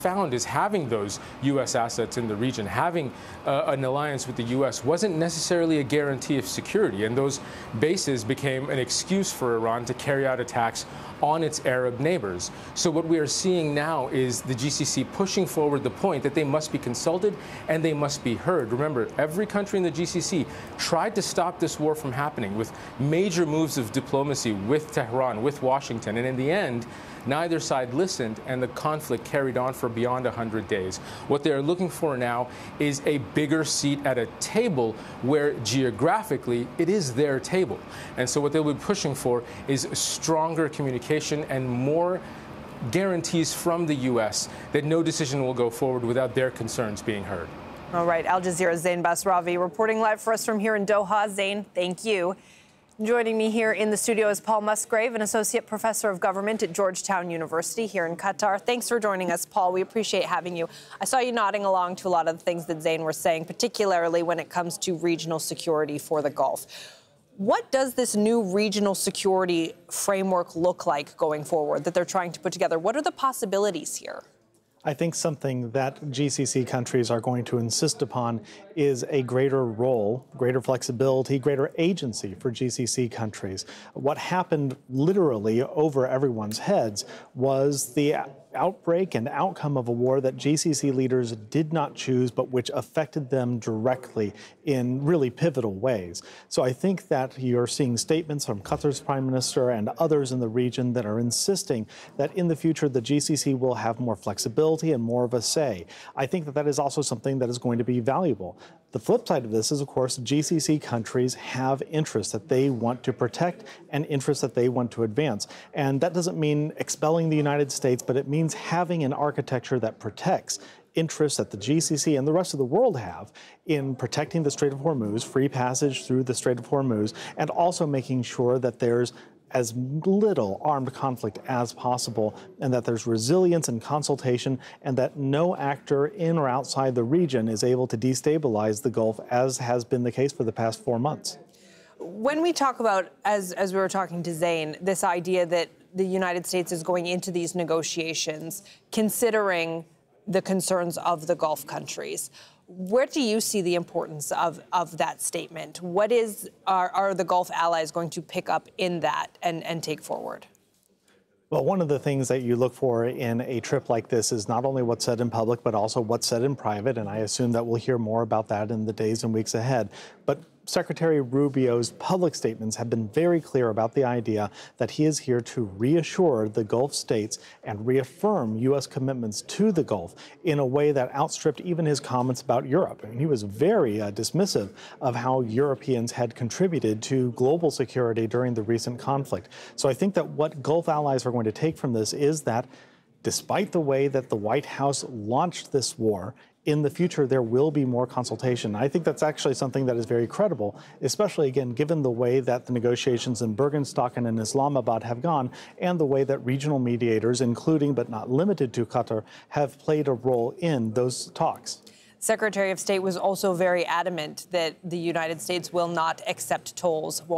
found is having those U.S. assets in the region, having an alliance with the U.S. wasn't necessarily a guarantee of security, and those bases became an excuse for Iran to carry out attacks on its Arab neighbors. So what we are seeing now is the GCC pushing forward the point that they must be consulted and they must be heard. Remember, every country in the GCC tried to stop this war from happening with major moves of diplomacy with Tehran, with Washington, and in the end, neither side listened, and the conflict carried on for beyond 100 days. What they are looking for now is a bigger seat at a table where geographically it is their table. And so what they'll be pushing for is stronger communication and more guarantees from the U.S. that no decision will go forward without their concerns being heard. All right, Al Jazeera's Zain Basravi reporting live for us from here in Doha. Zain, thank you. Joining me here in the studio is Paul Musgrave, an associate professor of government at Georgetown University here in Qatar. Thanks for joining us, Paul. We appreciate having you. I saw you nodding along to a lot of the things that Zain was saying, particularly when it comes to regional security for the Gulf. What does this new regional security framework look like going forward that they're trying to put together? What are the possibilities here? I think something that GCC countries are going to insist upon is a greater role, greater flexibility, greater agency for GCC countries. What happened literally over everyone's heads was the outbreak and outcome of a war that GCC leaders did not choose, but which affected them directly in really pivotal ways. So I think that you're seeing statements from Qatar's prime minister and others in the region that are insisting that in the future the GCC will have more flexibility and more of a say. I think that that is also something that is going to be valuable. The flip side of this is, of course, GCC countries have interests that they want to protect and interests that they want to advance. And that doesn't mean expelling the United States, but it means having an architecture that protects interests that the GCC and the rest of the world have in protecting the Strait of Hormuz, free passage through the Strait of Hormuz, and also making sure that there's as little armed conflict as possible, and that there's resilience and consultation, and that no actor in or outside the region is able to destabilize the Gulf, as has been the case for the past 4 months. When we talk about, as we were talking to Zain, this idea that the United States is going into these negotiations considering the concerns of the Gulf countries, where do you see the importance of that statement? What are the Gulf allies going to pick up in that and take forward? Well, one of the things that you look for in a trip like this is not only what's said in public, but also what's said in private. And I assume that we'll hear more about that in the days and weeks ahead. But Secretary Rubio's public statements have been very clear about the idea that he is here to reassure the Gulf states and reaffirm U.S. commitments to the Gulf in a way that outstripped even his comments about Europe. I mean, he was very dismissive of how Europeans had contributed to global security during the recent conflict. So I think that what Gulf allies are going to take from this is that despite the way that the White House launched this war, in the future, there will be more consultation. I think that's actually something that is very credible, especially, again, given the way that the negotiations in Bergenstock and in Islamabad have gone, and the way that regional mediators, including but not limited to Qatar, have played a role in those talks. Secretary of State was also very adamant that the United States will not accept tolls.